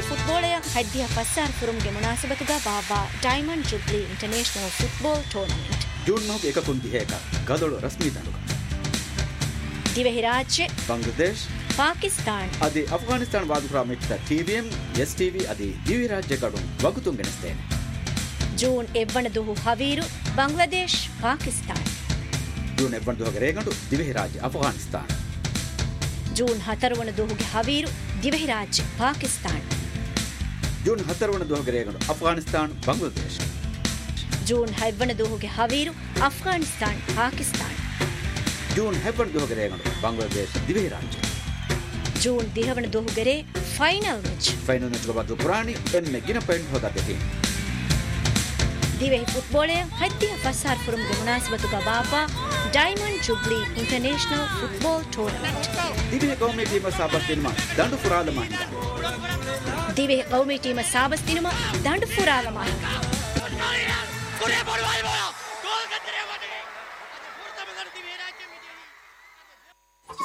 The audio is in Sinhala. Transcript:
فوتبوليا هديها فسار فرومගේ මුනාසබතුගා බාබා diamond ජුබ්ලි international football tournament June 9 1 ගදොළ රස්මී දඬුක Dhivehi රාජ්‍ය බංග්ලාදේශ පාකිස්තාන් අදී අෆ්ගානිස්තාන් වාදුකරා මෙච්ච ටීවීඑම් එස්.ටී.වී අදී දිවි රාජ්‍ය ගඩොන් වගුතුන් ගෙනස්තේන ජූන් 1 දුහු හවීරු බංග්ලාදේශ පාකිස්තාන් ජූන් 1 දුහු ගරේගඬු දිවෙහි රාජ්‍ය අෆ්ගානිස්තාන් ජූන් 4 වන දුහුගේ හවීරු දිවෙහි රාජ්‍ය පාකිස්තාන් ජූන් 4 වන දුහු ගරේගඬු අෆ්ගානිස්තාන් බංග්ලාදේශ ජූන් 6 වන දුහුගේ හවීරු අෆ්ගානිස්තාන් පාකිස්තාන් ජූන් 7 වන දුහු ගරේගඬු බංග්ලාදේශ දිවෙහි රාජ්‍ය ජූන් 10 වන දුහුගරේ ෆයිනල් මැච් ගබතු පුරාණි එන්න ගින පෙන්ට් හොදා දෙතින් දිවෙහි ෆුට්බෝලය හද්දිය ෆසාර් ෆුරුම්ගේ මුනාසබතුගා බාබා diamond ජුබ්ලි international football tournament Dhivehi කෞමී ටීම සාබස් දිනම දඬු පුරාලම හිඟා දිවෙහි කෞමී ටීම සාබස් දිනම දඬු පුරාලම හිඟා